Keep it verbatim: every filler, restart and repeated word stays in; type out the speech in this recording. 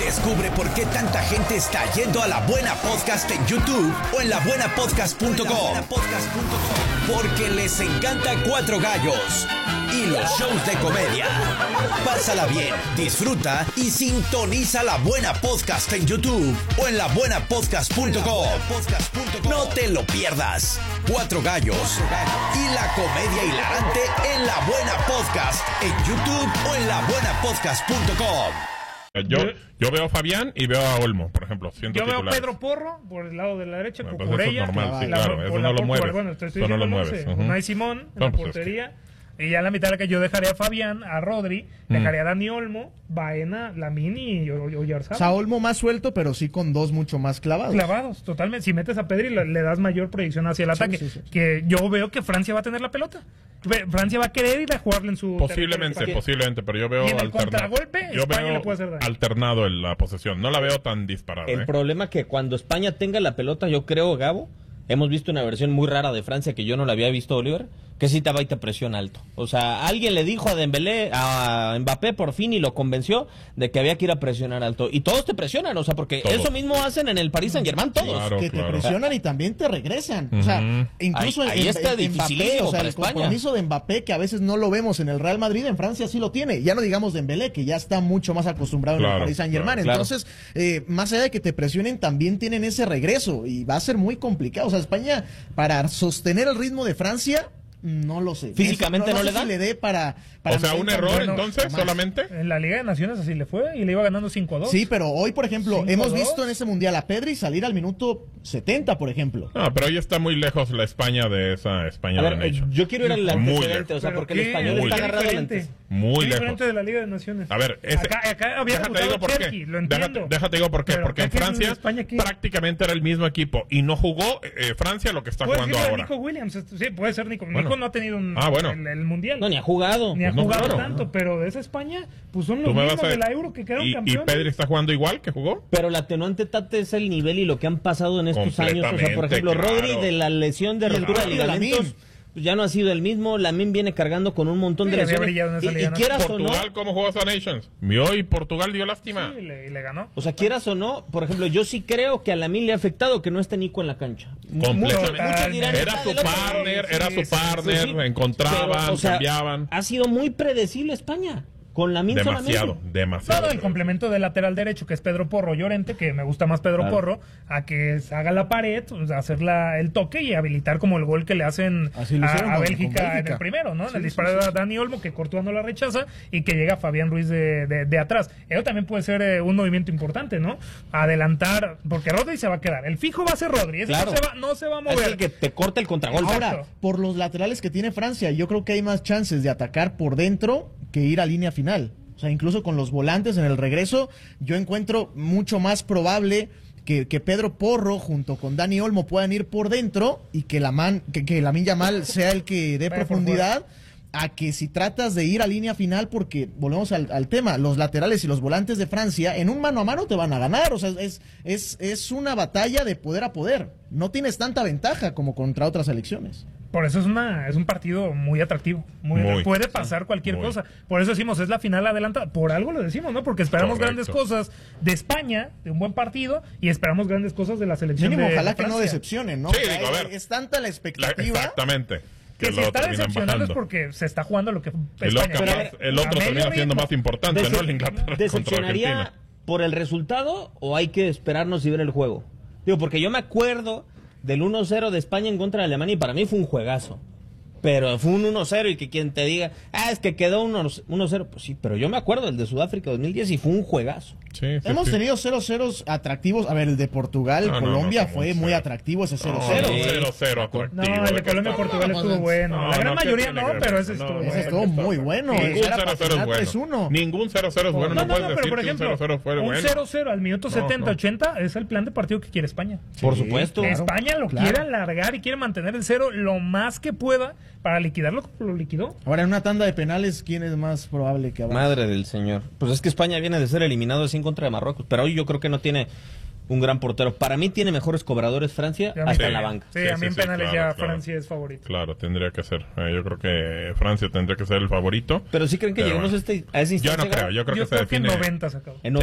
Descubre por qué tanta gente está yendo a La Buena Podcast en YouTube o en la buena podcast punto com. Porque les encanta Cuatro Gallos y los shows de comedia. Pásala bien, disfruta y sintoniza La Buena Podcast en YouTube o en la buena podcast punto com. No te lo pierdas. Cuatro Gallos y la comedia hilarante en La Buena Podcast en YouTube o en la buena podcast punto com. Yo, yo veo a Fabián y veo a Olmo, por ejemplo. Siento yo veo a titulares. Pedro Porro por el lado de la derecha, Bueno, Cucurella. pues eso es normal, sí, la, claro, por eso la no lo por- mueves, Bueno, te estoy eso no lo diciendo, mueves, sé, ujú. Unai Simón en No, la pues es portería. Y ya en la mitad de la que yo dejaría a Fabián, a Rodri, Mm. dejaría a Dani Olmo, Baena, Lamini y Oyarzabal. O sea, Olmo más suelto, pero sí con dos mucho más clavados. Clavados, totalmente. Si metes a Pedri, le, le das mayor proyección hacia el ataque. sí, sí. Que yo veo que Francia va a tener la pelota. Ve- Francia va a querer ir a jugarle en su Posiblemente, territorio. posiblemente, pero yo veo Y en el alternado. contragolpe, Yo España veo le puede hacer daño. alternado en la posesión. No la veo tan disparada. El ¿eh? problema que cuando España tenga la pelota, yo creo, Gabo, hemos visto una versión muy rara de Francia que yo no la había visto, Oliver, que sí te va y te presiona alto. O sea, alguien le dijo a Dembélé, a Mbappé por fin y lo convenció de que había que ir a presionar alto. Y todos te presionan, o sea, porque Todos. eso mismo hacen en el Paris Saint-Germain todos. Claro, que claro. te presionan y también te regresan. O sea, Ujú. incluso Ahí- ahí en- está en- en Mbappé, dificilísimo o sea, para el España. compromiso de Mbappé, que a veces no lo vemos en el Real Madrid, en Francia sí lo tiene. Ya no digamos de Dembélé, que ya está mucho más acostumbrado en Claro, el Paris Saint-Germain. claro. Entonces, eh, más allá de que te presionen, también tienen ese regreso y va a ser muy complicado. O sea, España, para sostener el ritmo de Francia, no lo sé. Físicamente no sé le si da. le dé para, para O sea, un meter error bueno, entonces, jamás. solamente. En la Liga de Naciones así le fue y le iba ganando cinco a dos. Sí, pero hoy, por ejemplo, cinco hemos dos. visto en ese mundial a Pedri salir al minuto setenta, por ejemplo. No, pero hoy está muy lejos la España de esa España A de ver, eh, Nations. yo quiero ir al Muy antecedente, lejos. o sea, Pero porque el qué- español muy está agarrado al diferente. antecedente. Muy Qué lejos. diferente de la Liga de Naciones. A ver, ese- acá, acá había déjate debutado digo por Cherki, qué. lo entiendo. Déjate, déjate digo por qué. Pero Porque en acá, ¿qué es Francia España aquí? prácticamente era el mismo equipo y no jugó eh, Francia lo que está Puede jugando ser ahora. Nico Williams, esto- sí, puede ser Nico. Bueno. Nico no ha tenido un, Ah, bueno. el, el mundial. No, ni ha jugado. Ni ha Pues no, jugado claro. tanto, pero de esa España, pues son Tú los me mismos vas a- de la Euro que quedaron y, y campeones. Pedri está jugando igual que jugó. Pero la atenuante, Tate, es el nivel y lo que han pasado en estos años. O sea, por ejemplo, Completamente, Rodri claro. de la lesión de Y el ruptura de propio ligamentos Lamine. pues ya no ha sido el mismo. Lamine viene cargando con un montón de Sí, había lesiones. brillado en esa Y, liga, y ¿no? quieras o no, Portugal, ¿cómo jugó esa Nations? Y hoy Portugal dio lástima. Sí, y le, y le ganó. o sea, quieras o no, por ejemplo, yo sí creo que a Lamine le ha afectado que no esté Nico en la cancha. Completamente. Muchos- muchos dirán, Era "Está su del otro". partner, sí, era sí, su sí, partner, Sí, sí. encontraban, Pero, o sea, cambiaban. Ha sido muy predecible España. Con Lamine Demasiado, solamente. demasiado. Todo el complemento del lateral derecho, que es Pedro Porro Llorente, que me gusta más Pedro Claro. Porro, a que se haga la pared, o sea, hacer la, el toque y habilitar como el gol que le hacen Así lo a, hicieron a con- Bélgica, con en Bélgica. el primero, ¿no? En Sí, el sí, disparo sí, de Dani Olmo, que Courtois no la rechaza, y que llega Fabián Ruiz de, de, de atrás. Eso también puede ser eh, un movimiento importante, ¿no? Adelantar, porque Rodri se va a quedar. El fijo va a ser Rodri, ese Claro. no, se va, no se va a Es mover. el que te corta el contragolpe. Ahora, por los laterales que tiene Francia, yo creo que hay más chances de atacar por dentro que ir a línea final. O sea, incluso con los volantes en el regreso, yo encuentro mucho más probable que, que Pedro Porro junto con Dani Olmo puedan ir por dentro y que la man, que, que Lamine Yamal sea el que dé Vaya por profundidad, a que si tratas de ir a línea final, porque volvemos al, al tema, los laterales y los volantes de Francia en un mano a mano te van a ganar. O sea, es, es, es una batalla de poder a poder. No tienes tanta ventaja como contra otras selecciones. Por eso es una es un partido muy atractivo. Muy, Muy. puede pasar cualquier Muy. cosa. Por eso decimos, es la final adelantada. Por algo lo decimos, ¿no? Porque esperamos Correcto. grandes cosas de España, de un buen partido, y esperamos grandes cosas de la selección Mínimo, de ojalá que no Francia. decepcionen, ¿no? Sí, O sea, digo, a es, ver. es tanta la La- expectativa. exactamente. Que si lo está terminan decepcionando es bajando. porque se está jugando lo que Y lo España. capaz, quiere. el otro A medio termina siendo ritmo. más importante, ¿no? El Inglaterra contra ¿Decepcionaría Argentina. por el resultado o hay que esperarnos y ver el juego? Digo, porque yo me acuerdo del uno cero de España en contra de Alemania y para mí fue un juegazo. Pero fue un uno cero y que quien te diga, ah, es que quedó uno cero, pues sí, pero yo me acuerdo del de Sudáfrica dos mil diez y fue un juegazo. Sí, sí, Hemos sí. tenido cero ceros atractivos. A ver, el de Portugal, No, no, Colombia no, como fue un muy cero. atractivo ese cero No, cero. no, cero cero atractivo. No, el de ¿de qué Colombia estamos? Portugal estuvo No, bueno. no, la gran no, ¿qué mayoría tiene no, que ver? pero ese No, estuvo Ese bueno. estuvo muy bueno. Ningún Era cero para cero es final bueno. tres uno. Ningún cero cero es bueno. No, No, no, puedes no, decir pero por que un ejemplo, cero cero fue un bueno. cero cero al minuto No, setenta no. ochenta es el plan de partido que quiere España. Por Sí, supuesto. claro. España lo claro. quiere alargar y quiere mantener el cero lo más que pueda para liquidarlo como lo liquidó. Ahora, en una tanda de penales, ¿quién es más probable que avance? Madre del señor. Pues es que España viene de ser eliminado así en contra de Marruecos, pero hoy yo creo que no tiene un gran portero. Para mí tiene mejores cobradores Francia Sí, a mí hasta Sí. en la banca. Sí, Sí, a mí sí, en sí, penales claro, ya claro. Francia es favorito. Claro, tendría que ser. Eh, yo creo que Francia tendría que ser el favorito. Pero sí creen que Pero lleguemos bueno. a, este, a esa Yo instancia. no creo. Yo creo Yo que se creo que en define. noventa se acabó. En